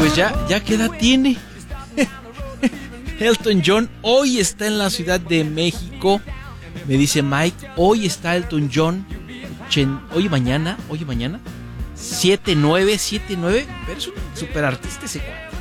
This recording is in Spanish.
pues ya qué edad tiene. Elton John hoy está en la Ciudad de México. Me dice Mike, hoy está Elton John. Hoy y mañana. 7-9, pero es un super artista ese cuate.